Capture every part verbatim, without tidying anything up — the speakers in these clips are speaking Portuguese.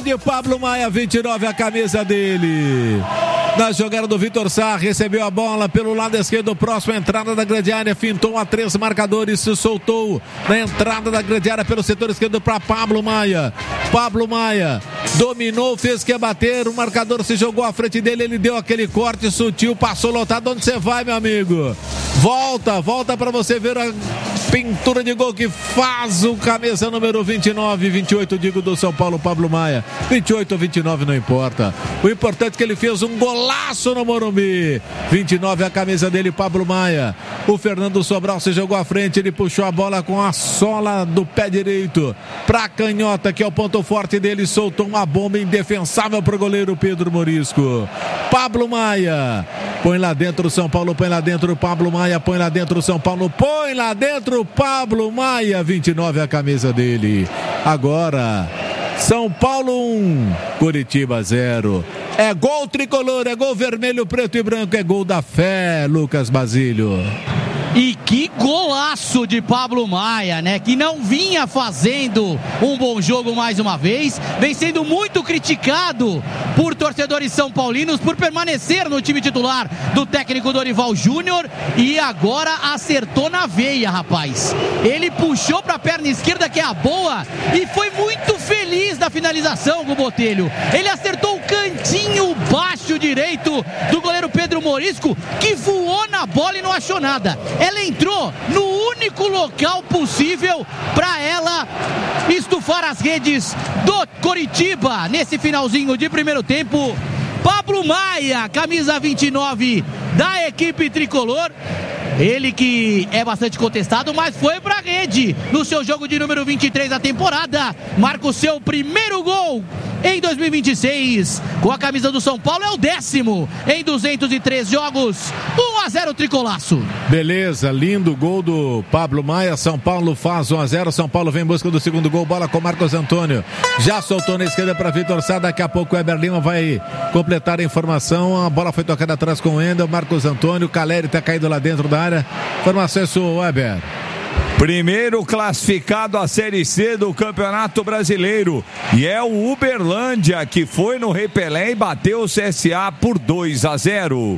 de Pablo Maia, vinte e nove a camisa dele. Na jogada do Vitor Sá, recebeu a bola pelo lado esquerdo, próximo à entrada da grande área, fintou a três marcadores, se soltou na entrada da grande área pelo setor esquerdo para Pablo Maia. Pablo Maia dominou, fez que ia bater, o marcador se jogou à frente dele, ele deu aquele corte sutil, passou lotado. Onde você vai, meu amigo? Volta, volta para você ver a pintura de gol que faz o camisa número vinte e nove, vinte e oito, digo, do São Paulo, Pablo Maia. vinte e oito ou vinte e nove, não importa. O importante é que ele fez um golaço no Morumbi. vinte e nove a camisa dele, Pablo Maia. O Fernando Sobral se jogou à frente, ele puxou a bola com a sola do pé direito pra canhota, que é o ponto forte dele, soltou uma bomba indefensável pro goleiro Pedro Morisco. Pablo Maia, põe lá dentro o São Paulo, põe lá dentro o Pablo Maia, põe lá dentro o São Paulo, põe lá dentro o Pablo Maia, vinte e nove a camisa dele. Agora, São Paulo um, Curitiba zero. É gol tricolor, é gol vermelho, preto e branco, é gol da fé, Lucas Basílio. E que golaço de Pablo Maia, né? Que não vinha fazendo um bom jogo mais uma vez, vem sendo muito criticado por torcedores são paulinos por permanecer no time titular do técnico Dorival Júnior, e agora acertou na veia, rapaz. Ele puxou para a perna esquerda, que é a boa, e foi muito feliz na finalização com o Botelho. Ele acertou o cantinho baixo direito do goleiro Pedro Morisco, que voou na bola e não achou nada. Ela entrou no único local possível para ela estufar as redes do Coritiba nesse finalzinho de primeiro tempo. Pablo Maia, camisa vinte e nove da equipe tricolor. Ele que é bastante contestado, mas foi pra rede no seu jogo de número vinte e três da temporada. Marca o seu primeiro gol em dois mil e vinte e seis com a camisa do São Paulo. É o décimo em duzentos e três jogos. um a zero tricolaço. Beleza, lindo gol do Pablo Maia. São Paulo faz um a zero. São Paulo vem em busca do segundo gol. Bola com Marcos Antônio. Já soltou na esquerda para Vitor Sá. Daqui a pouco o Eber Lima vai completar a informação. A bola foi tocada atrás com o Wendel. Marcos Antônio. Caleri está caído lá dentro da área. Informação é sua, Weber. Primeiro classificado à Série C do Campeonato Brasileiro, e é o Uberlândia, que foi no Rei Pelé e bateu o C S A por dois a zero.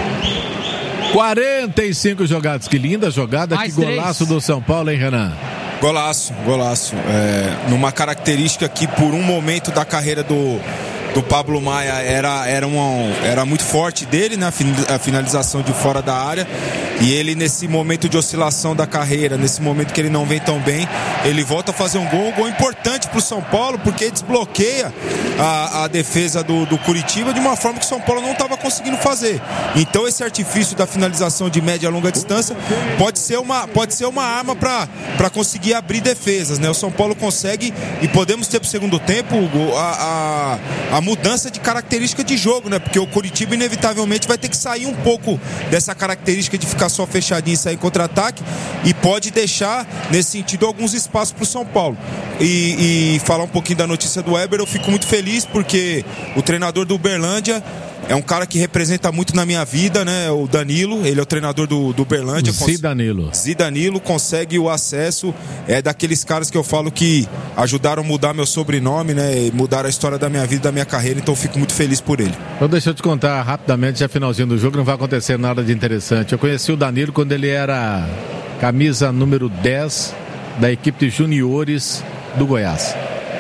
quarenta e cinco jogadas, que linda jogada, mais que golaço três do São Paulo, hein, Renan? Golaço, golaço. É, numa característica que por um momento da carreira do, do Pablo Maia era, era, uma, era muito forte dele, né? A finalização de fora da área. E ele, nesse momento de oscilação da carreira, nesse momento que ele não vem tão bem, ele volta a fazer um gol, um gol importante para o São Paulo, porque desbloqueia a, a defesa do, do Curitiba de uma forma que o São Paulo não estava conseguindo fazer. Então esse artifício da finalização de média e longa distância pode ser uma, pode ser uma arma para conseguir abrir defesas, né? O São Paulo consegue, e podemos ter para o segundo tempo a, a, a mudança de característica de jogo, né? Porque o Curitiba inevitavelmente vai ter que sair um pouco dessa característica de ficar só fechadinho e sair contra-ataque, e pode deixar nesse sentido alguns espaços para o São Paulo. E, e falar um pouquinho da notícia do Weber, eu fico muito feliz porque o treinador do Uberlândia é um cara que representa muito na minha vida, né? O Danilo, ele é o treinador do, do Uberlândia. Zidanilo. Zidanilo consegue o acesso, é daqueles caras que eu falo que ajudaram a mudar meu sobrenome, né? E mudaram a história da minha vida, da minha carreira, então eu fico muito feliz por ele. Então deixa eu te contar rapidamente, já finalzinho do jogo, não vai acontecer nada de interessante. Eu conheci o Danilo quando ele era camisa número dez da equipe de juniores do Goiás.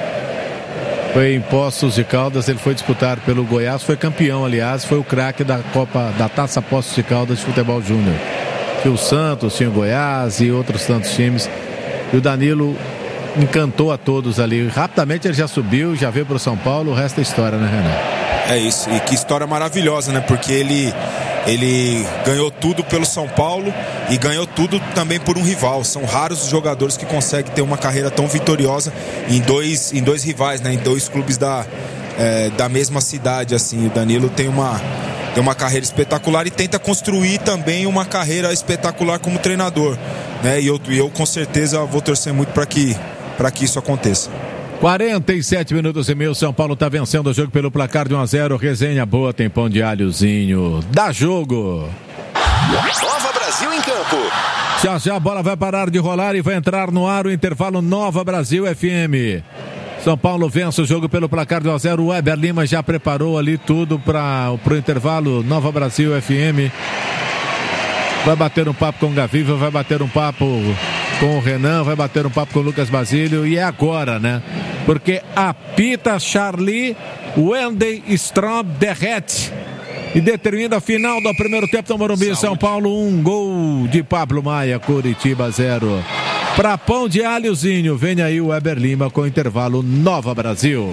Foi em Poços de Caldas, ele foi disputar pelo Goiás, foi campeão, aliás, foi o craque da Copa, da Taça Poços de Caldas de Futebol Júnior. Tinha o Santos, tinha o Goiás e outros tantos times. E o Danilo encantou a todos ali. Rapidamente ele já subiu, já veio para o São Paulo, o resto é história, né, Renan? É isso, e que história maravilhosa, né? Porque ele, ele ganhou tudo pelo São Paulo e ganhou tudo também por um rival. São raros os jogadores que conseguem ter uma carreira tão vitoriosa em dois, em dois rivais, né? Em dois clubes da, é, da mesma cidade, assim. O Danilo tem uma, tem uma carreira espetacular e tenta construir também uma carreira espetacular como treinador, né? E eu, eu com certeza vou torcer muito para que, para que isso aconteça. quarenta e sete minutos e meio, São Paulo está vencendo o jogo pelo placar de um a zero. Resenha boa, tem pão de alhozinho. Dá jogo. Nova Brasil em campo. Já já a bola vai parar de rolar e vai entrar no ar o intervalo Nova Brasil F M. São Paulo vence o jogo pelo placar de um a zero. O Weber Lima já preparou ali tudo para o intervalo. Nova Brasil F M. Vai bater um papo com o Gaviva, vai bater um papo com o Renan, vai bater um papo com o Lucas Basílio. E é agora, né? Porque apita Charlie Wendel Strom derrete e determina a final do primeiro tempo do Morumbi. Saúde. São Paulo, um gol de Pablo Maia, Curitiba zero. Para Pão de Alhozinho, vem aí o Weber Lima com intervalo Nova Brasil.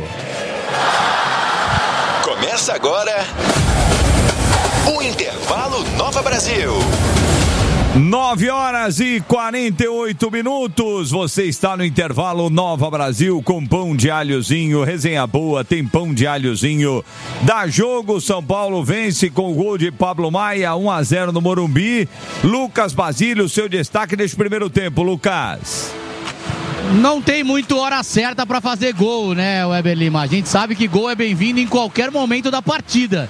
Começa agora o intervalo Nova Brasil. nove horas e quarenta e oito minutos. Você está no intervalo Nova Brasil com Pão de Alhozinho. Resenha boa, tem Pão de Alhozinho. Dá jogo, São Paulo vence com o gol de Pablo Maia, um a zero no Morumbi. Lucas Basílio, seu destaque neste primeiro tempo, Lucas. Não tem muito hora certa para fazer gol, né, Weber Lima? A gente sabe que gol é bem-vindo em qualquer momento da partida,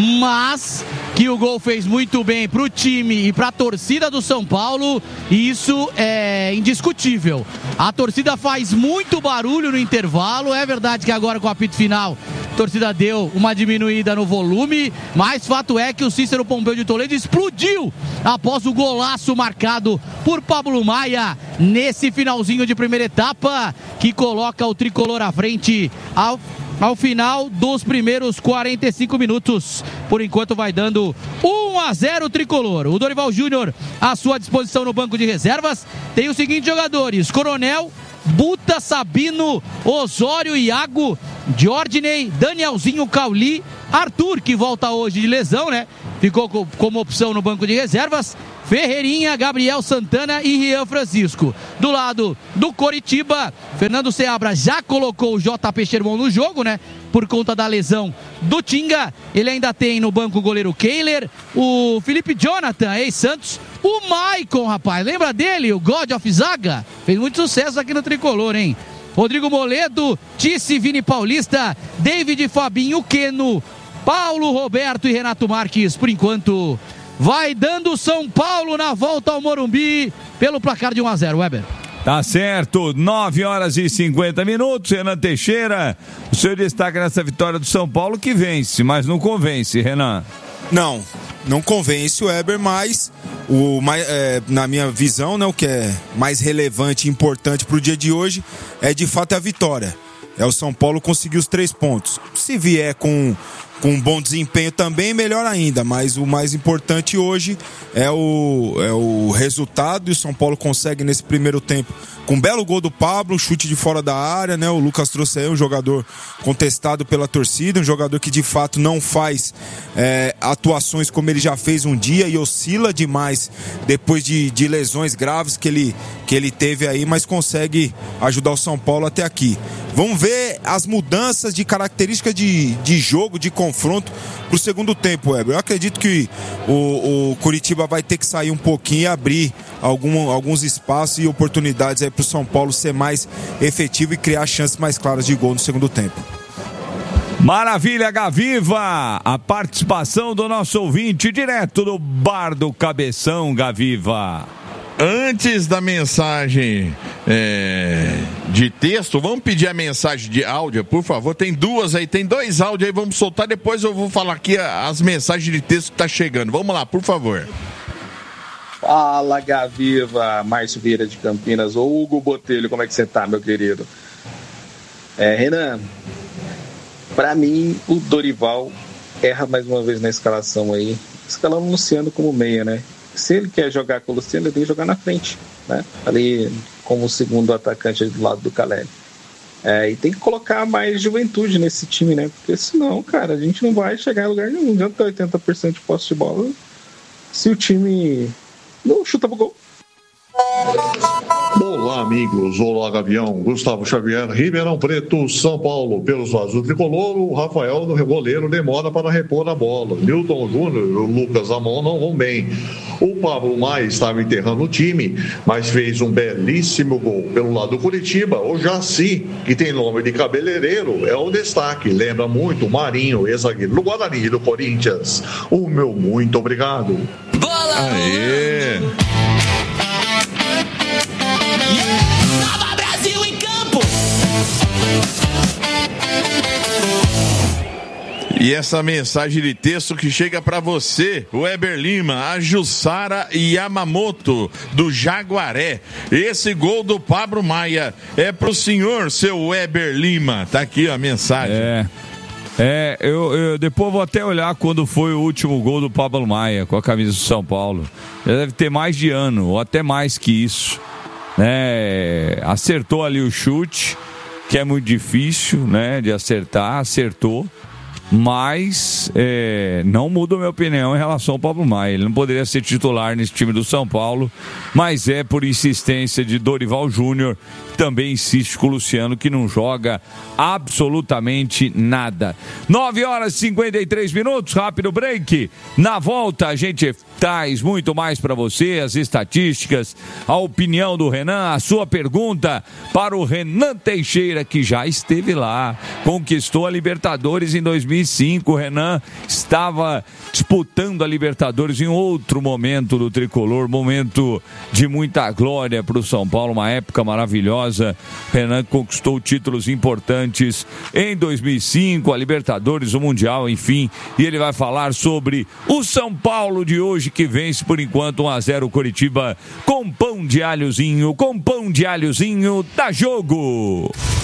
mas que o gol fez muito bem pro time e pra torcida do São Paulo, isso é indiscutível. A torcida faz muito barulho no intervalo, é verdade que agora com o apito final a torcida deu uma diminuída no volume, mas fato é que o Cícero Pompeu de Toledo explodiu após o golaço marcado por Pablo Maia nesse finalzinho de primeira etapa, que coloca o tricolor à frente ao, ao final dos primeiros quarenta e cinco minutos. Por enquanto vai dando um a zero tricolor. O Dorival Júnior à sua disposição no banco de reservas tem os seguintes jogadores: Coronel, Buta, Sabino, Osório, Iago, Jordinei, Danielzinho, Cauli, Arthur, que volta hoje de lesão, né? Ficou como opção no banco de reservas. Ferreirinha, Gabriel Santana e Rian Francisco. Do lado do Coritiba, Fernando Seabra já colocou o J P Sherman no jogo, né? Por conta da lesão do Tinga. Ele ainda tem no banco o goleiro Kehler, o Felipe Jonathan, ex-Santos, o Maicon, rapaz, lembra dele? O God of Zaga? Fez muito sucesso aqui no Tricolor, hein? Rodrigo Moledo, Tice, Vini Paulista, David, Fabinho, Queno, Paulo Roberto e Renato Marques. Por enquanto, vai dando São Paulo na volta ao Morumbi pelo placar de um a zero, Weber. Tá certo, nove horas e cinquenta minutos. Renan Teixeira, o seu destaque nessa vitória do São Paulo, que vence, mas não convence, Renan. Não, não convence o Weber, mas o, é, na minha visão, né, o que é mais relevante e importante para o dia de hoje é de fato a vitória. É o São Paulo conseguir os três pontos. Se vier com, com um bom desempenho também, melhor ainda. Mas o mais importante hoje é o, é o resultado. E o São Paulo consegue nesse primeiro tempo, com um belo gol do Pablo, chute de fora da área, né? O Lucas trouxe aí um jogador contestado pela torcida, um jogador que de fato não faz é, atuações como ele já fez um dia e oscila demais depois de, de lesões graves que ele, que ele teve aí, mas consegue ajudar o São Paulo até aqui. Vamos ver as mudanças de características de, de jogo, de confronto para o segundo tempo, Weber. Eu acredito que o, o Curitiba vai ter que sair um pouquinho e abrir algum, alguns espaços e oportunidades aí para o São Paulo ser mais efetivo e criar chances mais claras de gol no segundo tempo. Maravilha, Gaviva! A participação do nosso ouvinte direto do Bar do Cabeção, Gaviva. Antes da mensagem é, de texto, vamos pedir a mensagem de áudio, por favor. Tem duas aí, tem dois áudios aí, vamos soltar. Depois eu vou falar aqui as mensagens de texto que tá chegando. Vamos lá, por favor. Fala, Gaviva, Márcio Vieira de Campinas. Ô, Hugo Botelho, como é que você tá, meu querido? É, Renan, pra mim, o Dorival erra mais uma vez na escalação aí. Escalando o Luciano como meia, né? Se ele quer jogar com o Luciano, ele tem que jogar na frente, né? Ali como segundo atacante do lado do Caleri. É, e tem que colocar mais juventude nesse time, né? Porque senão, cara, a gente não vai chegar em lugar nenhum. Não adianta ter oitenta por cento de posse de bola se o time não chuta pro gol. Olá, amigos. Olá, Gavião. Gustavo Xavier, Ribeirão Preto, São Paulo. Pelos azul tricolor, o Rafael do goleiro demora para repor a bola. Newton Júnior e o Lucas Amon não vão bem. O Pablo Maia estava enterrando o time, mas fez um belíssimo gol. Pelo lado do Curitiba, o Jaci, que tem nome de cabeleireiro, é o destaque. Lembra muito o Marinho, ex-zagueiro do Guarani e do Corinthians. O meu muito obrigado. Bola! Aê! Nova Brasil em campo! E essa mensagem de texto que chega para você, o Weber Lima, a Jussara Yamamoto, do Jaguaré. Esse gol do Pablo Maia é pro senhor, seu Weber Lima. Tá aqui a mensagem. É. É, eu, eu depois vou até olhar quando foi o último gol do Pablo Maia com a camisa do São Paulo. Já deve ter mais de ano, ou até mais que isso. Né? Acertou ali o chute, que é muito difícil, né, de acertar, acertou. Mas é, não muda a minha opinião em relação ao Pablo Maia. Ele não poderia ser titular nesse time do São Paulo, mas é por insistência de Dorival Júnior, também insiste com o Luciano, que não joga absolutamente nada. nove horas e cinquenta e três minutos, rápido break. Na volta a gente traz muito mais para você, as estatísticas, a opinião do Renan, a sua pergunta para o Renan Teixeira, que já esteve lá, conquistou a Libertadores em dois mil e cinco. O Renan estava disputando a Libertadores em outro momento do tricolor, momento de muita glória para o São Paulo, uma época maravilhosa. Renan conquistou títulos importantes em dois mil e cinco, a Libertadores, o Mundial, enfim, e ele vai falar sobre o São Paulo de hoje, que vence por enquanto um a zero o Coritiba com pão de alhozinho, com pão de alhozinho, dá jogo!